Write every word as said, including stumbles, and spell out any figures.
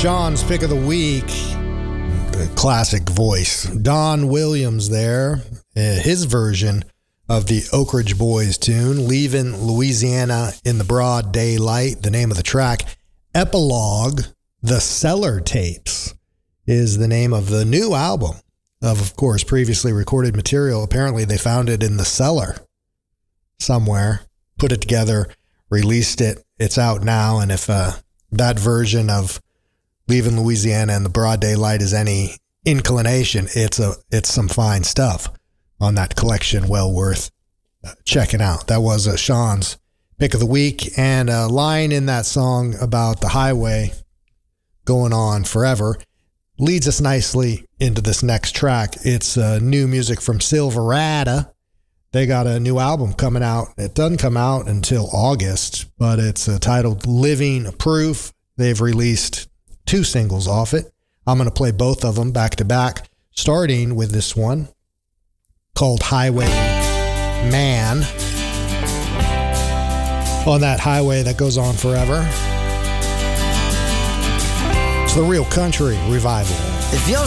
Sean's pick of the week, the classic voice, Don Williams there, uh, his version of the Oak Ridge Boys tune, Leaving Louisiana in the Broad Daylight, the name of the track. Epilogue, The Cellar Tapes is the name of the new album of, of course, previously recorded material. Apparently they found it in the cellar somewhere, put it together, released it. It's out now, and if uh, that version of Leaving Louisiana in the Broad Daylight is any inclination, it's a it's some fine stuff on that collection. Well worth checking out. That was uh, Sean's pick of the week, and a line in that song about the highway going on forever leads us nicely into this next track. It's uh, new music from Silverado. They got a new album coming out. It doesn't come out until August, but it's uh, titled Living Proof. They've released two singles off it. I'm going to play both of them back to back, starting with this one called Highway Man. On that highway that goes on forever. It's the Real Country Revival. If you're